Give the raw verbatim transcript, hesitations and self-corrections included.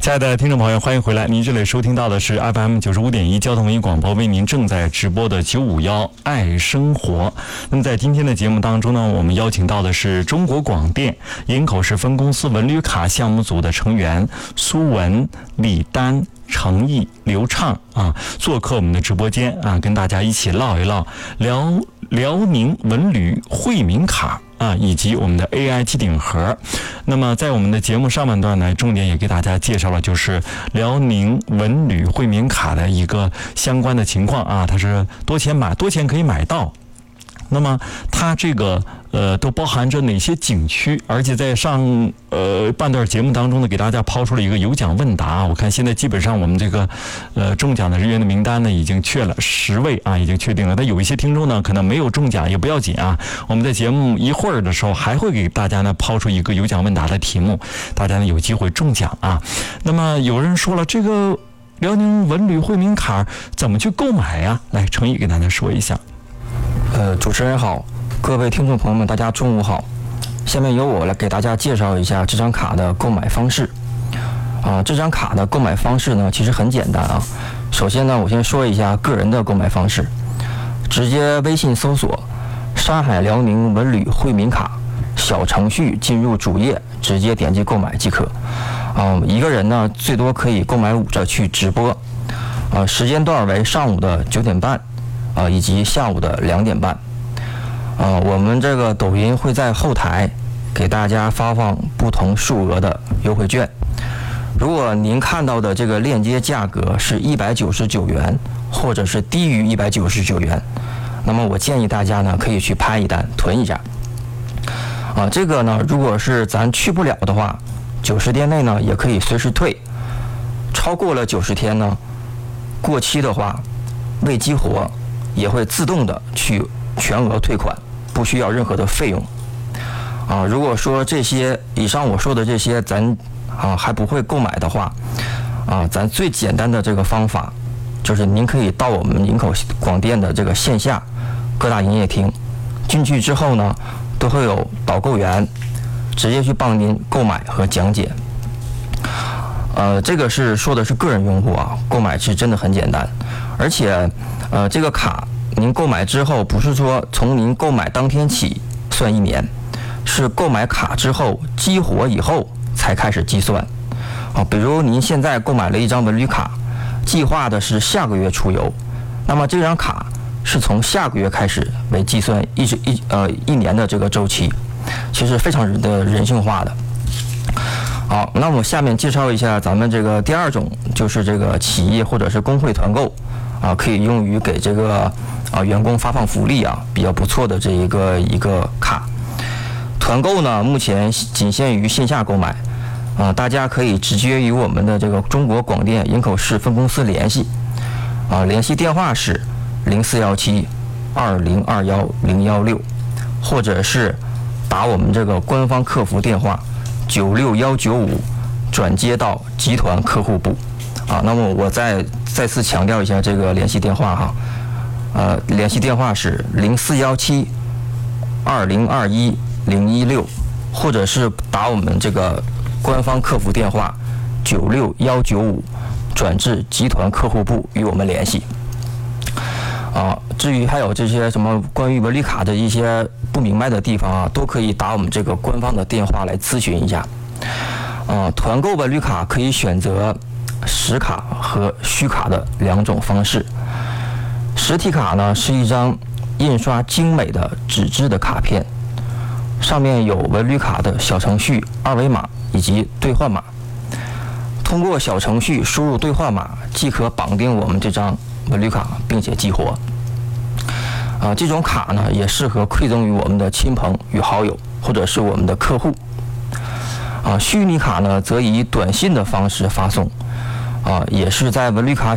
亲爱的听众朋友，欢迎回来！您这里收听到的是 F M 九十五点一交通文艺广播为您正在直播的九五幺爱生活。那么在今天的节目当中呢，我们邀请到的是中国广电营口市分公司文旅卡项目组的成员苏文、李丹、程毅、刘畅啊，做客我们的直播间啊，跟大家一起唠一唠辽辽宁文旅惠民卡啊，以及我们的 A I 机顶盒。那么在我们的节目上半段呢，重点也给大家介绍了就是辽宁文旅惠民卡的一个相关的情况啊，它是多钱买多钱可以买到。那么它这个呃都包含着哪些景区？而且在上呃半段节目当中呢，给大家抛出了一个有奖问答。我看现在基本上我们这个呃中奖的人员的名单呢已经确了十位啊，已经确定了。但有一些听众呢可能没有中奖也不要紧啊，我们在节目一会儿的时候还会给大家呢抛出一个有奖问答的题目，大家呢有机会中奖啊。那么有人说了，这个辽宁文旅惠民卡怎么去购买呀？来，程毅给大家说一下。 呃，主持人好，各位听众朋友们，大家中午好。下面由我来给大家介绍一下这张卡的购买方式。啊，这张卡的购买方式呢，其实很简单啊。首先呢，我先说一下个人的购买方式，直接微信搜索“山海辽宁文旅惠民卡”小程序，进入主页，直接点击购买即可。啊，一个人呢最多可以购买五折去直播。啊，时间段为上午的九点半。啊，以及下午的两点半，啊，我们这个抖音会在后台给大家发放不同数额的优惠券。如果您看到的这个链接价格是一百九十九元，或者是低于一百九十九元，那么我建议大家呢可以去拍一单囤一下。啊，这个呢，如果是咱去不了的话，九十天内呢也可以随时退。超过了九十天呢，过期的话未激活，也会自动的去全额退款，不需要任何的费用。啊，如果说这些以上我说的这些咱啊还不会购买的话，啊，咱最简单的这个方法就是您可以到我们营口广电的这个线下各大营业厅，进去之后呢，都会有导购员直接去帮您购买和讲解。呃，这个是说的是个人用户啊，购买是真的很简单，而且呃，这个卡您购买之后，不是说从您购买当天起算一年，是购买卡之后激活以后才开始计算。啊，比如您现在购买了一张文旅卡，计划的是下个月出游，那么这张卡是从下个月开始为计算一直一呃一年的这个周期，其实非常的人性化的。好，那我下面介绍一下咱们这个第二种，就是这个企业或者是工会团购。啊，可以用于给这个啊员工发放福利啊，比较不错的这一个一个卡。团购呢，目前仅限于线下购买，啊，大家可以直接与我们的这个中国广电营口市分公司联系，啊，联系电话是零四幺七二零二幺零幺六，或者是打我们这个官方客服电话九六幺九五，转接到集团客户部。啊，那么我再再次强调一下这个联系电话哈，呃，联系电话是零四幺七二零二一零一六，或者是打我们这个官方客服电话九六幺九五，转至集团客户部与我们联系。啊，至于还有这些什么关于文旅卡的一些不明白的地方啊，都可以打我们这个官方的电话来咨询一下。啊，团购文旅卡可以选择实卡和虚卡的两种方式。实体卡呢是一张印刷精美的纸质的卡片，上面有文旅卡的小程序、二维码以及兑换码。通过小程序输入兑换码，即可绑定我们这张文旅卡，并且激活。啊，这种卡呢也适合馈赠于我们的亲朋与好友，或者是我们的客户。啊，虚拟卡呢则以短信的方式发送。啊，也是在文旅卡